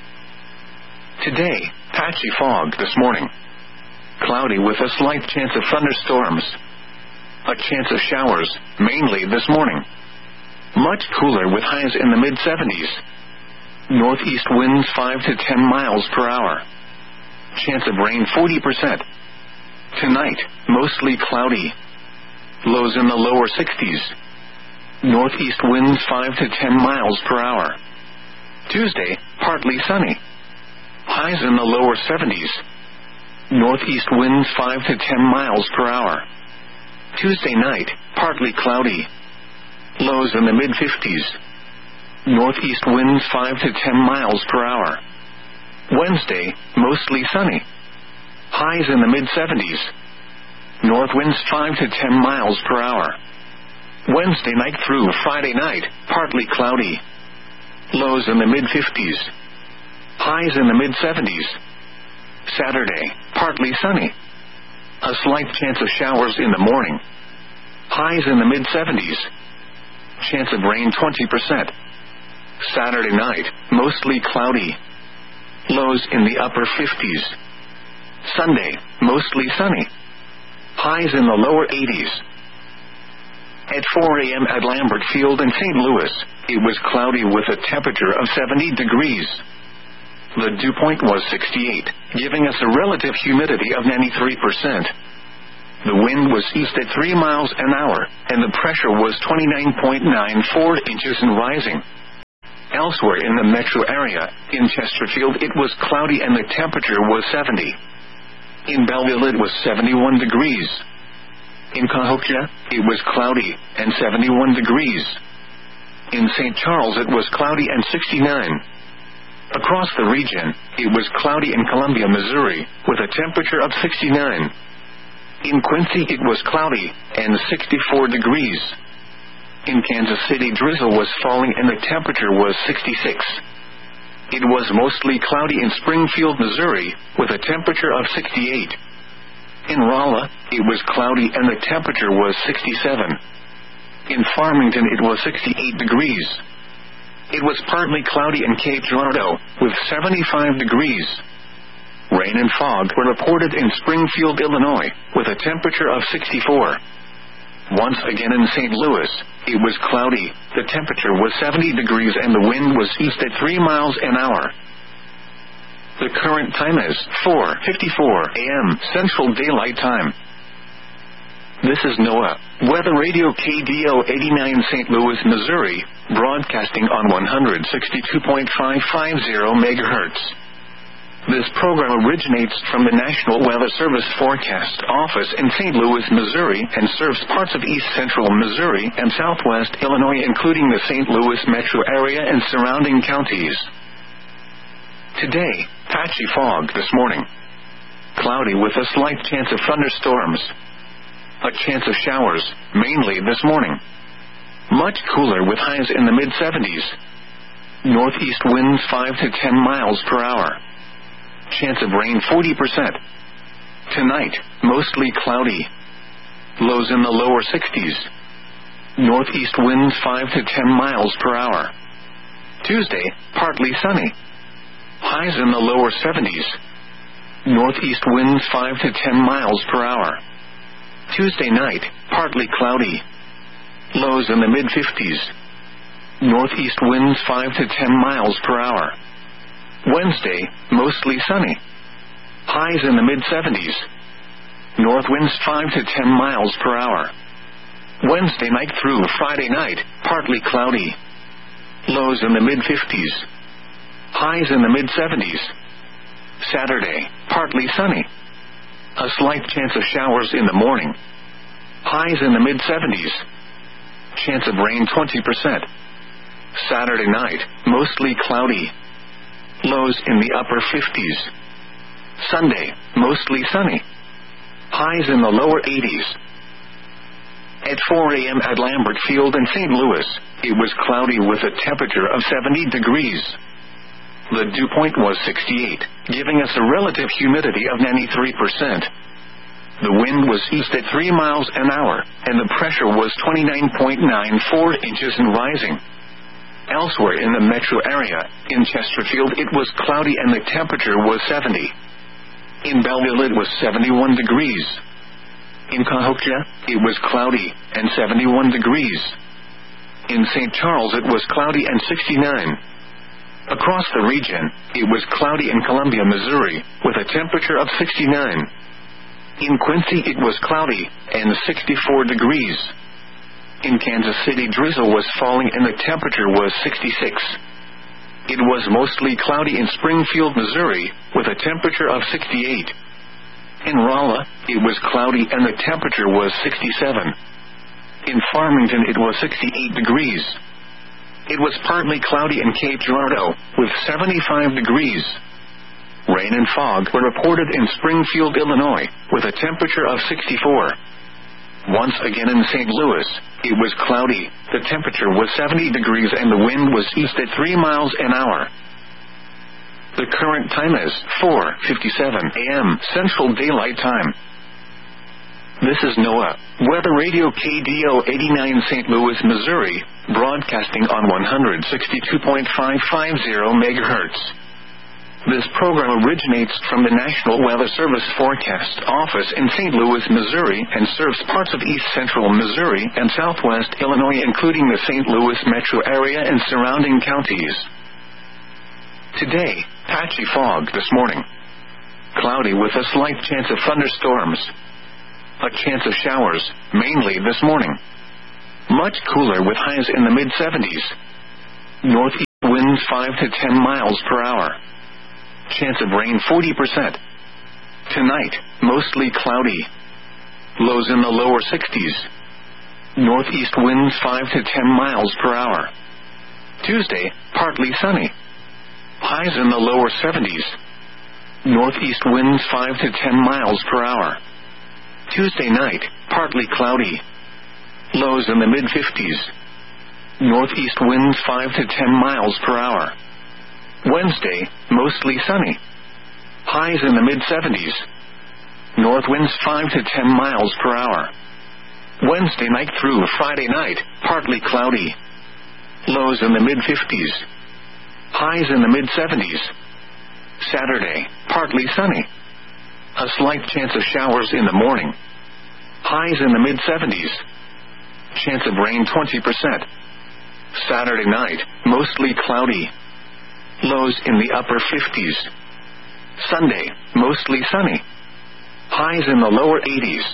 Today, patchy fog this morning. Cloudy with a slight chance of thunderstorms. A chance of showers, mainly this morning. Much cooler with highs in the mid-70s. Northeast winds 5 to 10 miles per hour. Chance of rain 40%. Tonight, mostly cloudy. Lows in the lower 60s. Northeast winds 5 to 10 miles per hour. Tuesday, partly sunny. Highs in the lower 70s. Northeast winds 5 to 10 miles per hour. Tuesday night, partly cloudy. Lows in the mid-50s. Northeast winds 5 to 10 miles per hour. Wednesday, mostly sunny. Highs in the mid-70s. North winds 5 to 10 miles per hour. Wednesday night through Friday night, partly cloudy. Lows in the mid-50s. Highs in the mid-70s. Saturday, partly sunny. A slight chance of showers in the morning. Highs in the mid-70s. Chance of rain 20%. Saturday night, mostly cloudy. Lows in the upper 50s. Sunday, mostly sunny. Highs in the lower 80s. At 4 a.m. at Lambert Field in St. Louis, it was cloudy with a temperature of 70 degrees. The dew point was 68, giving us a relative humidity of 93%. The wind was east at 3 miles an hour, and the pressure was 29.94 inches and rising. Elsewhere in the metro area, in Chesterfield it was cloudy and the temperature was 70. In Belleville it was 71 degrees. In Cahokia, it was cloudy and 71 degrees. In St. Charles it was cloudy and 69. Across the region, it was cloudy in Columbia, Missouri, with a temperature of 69. In Quincy it was cloudy and 64 degrees. In Kansas City drizzle was falling and the temperature was 66. It was mostly cloudy in Springfield, Missouri, with a temperature of 68. In Rolla, it was cloudy and the temperature was 67. In Farmington it was 68 degrees. It was partly cloudy in Cape Girardeau, with 75 degrees. Rain and fog were reported in Springfield, Illinois, with a temperature of 64. Once again in St. Louis, it was cloudy, the temperature was 70 degrees and the wind was east at 3 miles an hour. The current time is 4:54 a.m. Central Daylight Time. This is NOAA, Weather Radio KDO 89 St. Louis, Missouri, broadcasting on 162.550 MHz. This program originates from the National Weather Service Forecast Office in St. Louis, Missouri, and serves parts of east central Missouri and southwest Illinois, including the St. Louis metro area and surrounding counties. Today, patchy fog this morning. Cloudy with a slight chance of thunderstorms. A chance of showers, mainly this morning. Much cooler with highs in the mid-70s. Northeast winds 5 to 10 miles per hour. Chance of rain 40%. Tonight, mostly cloudy. Lows in the lower 60s. Northeast winds 5 to 10 miles per hour. Tuesday, partly sunny. Highs in the lower 70s. Northeast winds 5 to 10 miles per hour. Tuesday night, partly cloudy. Lows in the mid-50s. Northeast winds 5 to 10 miles per hour. Wednesday, mostly sunny. Highs in the mid-70s. North winds 5 to 10 miles per hour. Wednesday night through Friday night, partly cloudy. Lows in the mid-50s. Highs in the mid-70s. Saturday, partly sunny. A slight chance of showers in the morning. Highs in the mid-70s. Chance of rain 20%. Saturday night, mostly cloudy. Lows in the upper 50s. Sunday, mostly sunny. Highs in the lower 80s. At 4 a.m. at Lambert Field in St. Louis, it was cloudy with a temperature of 70 degrees. The dew point was 68, giving us a relative humidity of 93%. The wind was east at 3 miles an hour, and the pressure was 29.94 inches and rising. Elsewhere in the metro area, in Chesterfield it was cloudy and the temperature was 70. In Belleville it was 71 degrees. In Cahokia, it was cloudy and 71 degrees. In St. Charles it was cloudy and 69. Across the region, it was cloudy in Columbia, Missouri, with a temperature of 69. In Quincy it was cloudy and 64 degrees. In Kansas City drizzle was falling and the temperature was 66. It was mostly cloudy in Springfield, Missouri, with a temperature of 68. In Rolla, it was cloudy and the temperature was 67. In Farmington it was 68 degrees. It was partly cloudy in Cape Girardeau, with 75 degrees. Rain and fog were reported in Springfield, Illinois, with a temperature of 64. Once again in St. Louis, it was cloudy, the temperature was 70 degrees and the wind was east at 3 miles an hour. The current time is 4:57 a.m. Central Daylight Time. This is NOAA, Weather Radio KDO 89 St. Louis, Missouri, broadcasting on 162.550 MHz. This program originates from the National Weather Service Forecast Office in St. Louis, Missouri, and serves parts of east central Missouri and southwest Illinois, including the St. Louis metro area and surrounding counties. Today, patchy fog this morning. Cloudy with a slight chance of thunderstorms. A chance of showers, mainly this morning. Much cooler with highs in the mid-70s. Northeast winds winds 5 to 10 miles per hour. Chance of rain 40%. Tonight, mostly cloudy. Lows in the lower 60s. Northeast winds 5 to 10 miles per hour. Tuesday, partly sunny. Highs in the lower 70s. Northeast winds 5 to 10 miles per hour. Tuesday night, partly cloudy. Lows in the mid-50s. Northeast winds 5 to 10 miles per hour. Wednesday, mostly sunny. Highs in the mid-70s. North winds 5 to 10 miles per hour. Wednesday night through Friday night, partly cloudy. Lows in the mid-50s. Highs in the mid-70s. Saturday, partly sunny. A slight chance of showers in the morning. Highs in the mid-70s. Chance of rain 20%. Saturday night, mostly cloudy. Lows in the upper 50s. Sunday, mostly sunny. Highs in the lower 80s.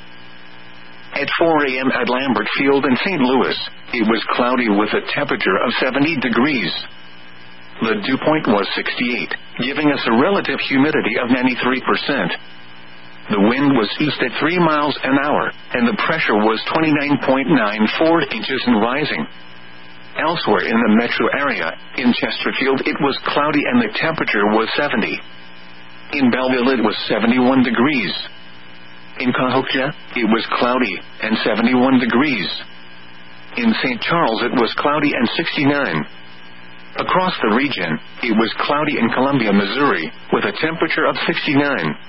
At 4 a.m. at Lambert Field in St. Louis, it was cloudy with a temperature of 70 degrees. The dew point was 68, giving us a relative humidity of 93%. The wind was east at 3 miles an hour, and the pressure was 29.94 inches and rising. Elsewhere in the metro area, in Chesterfield it was cloudy and the temperature was 70. In Belleville it was 71 degrees. In Cahokia, it was cloudy and 71 degrees. In St. Charles it was cloudy and 69. Across the region, it was cloudy in Columbia, Missouri, with a temperature of 69.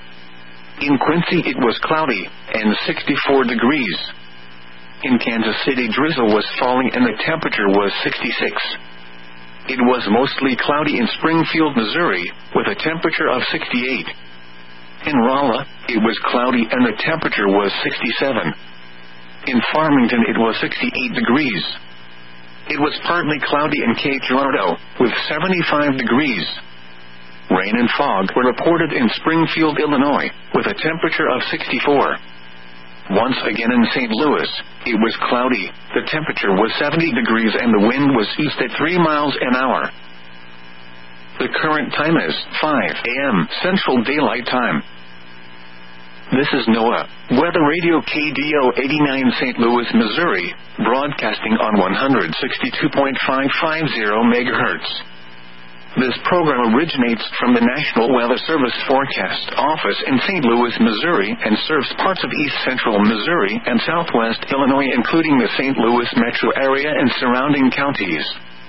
In Quincy it was cloudy and 64 degrees. In Kansas City drizzle was falling and the temperature was 66. It was mostly cloudy in Springfield, Missouri, with a temperature of 68. In Rolla, it was cloudy and the temperature was 67. In Farmington it was 68 degrees. It was partly cloudy in Cape Girardeau, with 75 degrees. Rain and fog were reported in Springfield, Illinois, with a temperature of 64. Once again in St. Louis, it was cloudy, the temperature was 70 degrees and the wind was east at 3 miles an hour. The current time is 5 a.m. Central Daylight Time. This is NOAA, Weather Radio KDO 89 St. Louis, Missouri, broadcasting on 162.550 MHz. This program originates from the National Weather Service Forecast Office in St. Louis, Missouri, and serves parts of east central Missouri and southwest Illinois, including the St. Louis metro area and surrounding counties.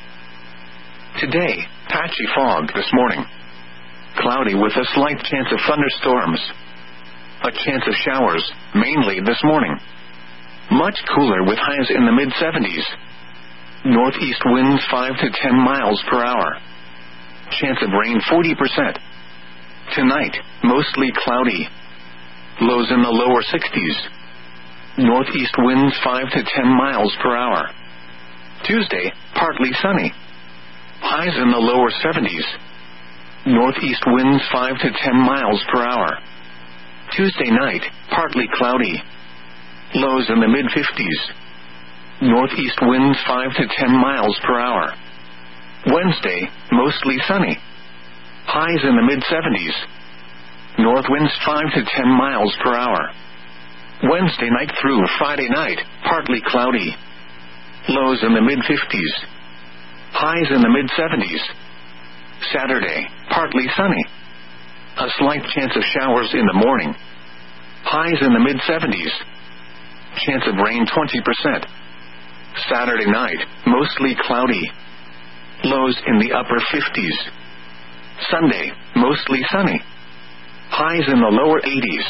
Today, patchy fog this morning. Cloudy with a slight chance of thunderstorms. A chance of showers, mainly this morning. Much cooler with highs in the mid-70s. Northeast winds 5 to 10 miles per hour. Chance of rain 40%. Tonight, mostly cloudy. Lows in the lower 60s. Northeast winds 5 to 10 miles per hour. Tuesday, partly sunny. Highs in the lower 70s. Northeast winds 5 to 10 miles per hour. Tuesday night, partly cloudy. Lows in the mid-50s. Northeast winds 5 to 10 miles per hour. Wednesday, mostly sunny. Highs in the mid-70s. North winds 5 to 10 miles per hour. Wednesday night through Friday night, partly cloudy. Lows in the mid-50s. Highs in the mid-70s. Saturday, partly sunny. A slight chance of showers in the morning. Highs in the mid-70s. Chance of rain 20%. Saturday night, mostly cloudy. Lows in the upper 50s. Sunday, mostly sunny. Highs in the lower 80s.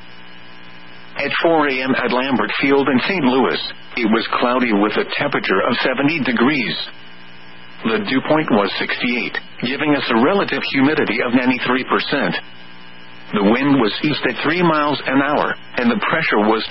At 4 a.m. at Lambert Field in St. Louis, it was cloudy with a temperature of 70 degrees. The dew point was 68, giving us a relative humidity of 93%. The wind was east at 3 miles an hour, and the pressure was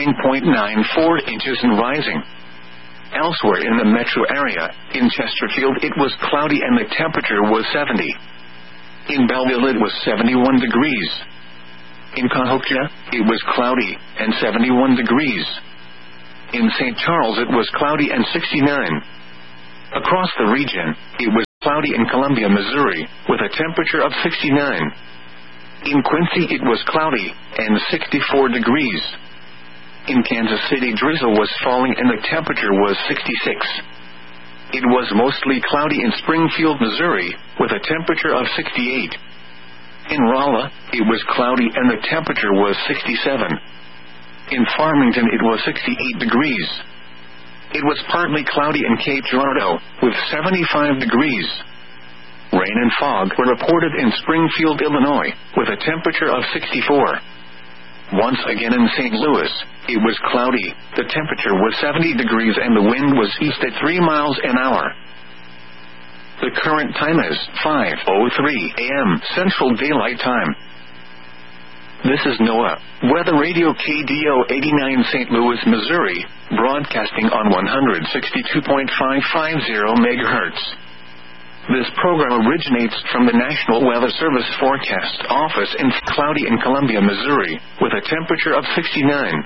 29.94 inches and rising. Elsewhere in the metro area, in Chesterfield it was cloudy and the temperature was 70. In Belleville it was 71 degrees. In Cahokia, it was cloudy and 71 degrees. In St. Charles it was cloudy and 69. Across the region, it was cloudy in Columbia, Missouri, with a temperature of 69. In Quincy it was cloudy, and 64 degrees. In Kansas City drizzle was falling and the temperature was 66. It was mostly cloudy in Springfield, Missouri, with a temperature of 68. In Rolla, it was cloudy and the temperature was 67. In Farmington it was 68 degrees. It was partly cloudy in Cape Girardeau, with 75 degrees. Rain and fog were reported in Springfield, Illinois, with a temperature of 64. Once again in St. Louis, it was cloudy, the temperature was 70 degrees and the wind was east at 3 miles an hour. The current time is 5:03 a.m. Central Daylight Time. This is NOAA, Weather Radio KDO 89 St. Louis, Missouri, broadcasting on 162.550 MHz. This program originates from the National Weather Service Forecast Office in cloudy in Columbia, Missouri, with a temperature of 69.